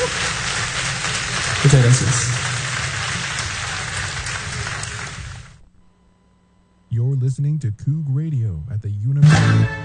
Muchas gracias. You're listening to Coog Radio at the University.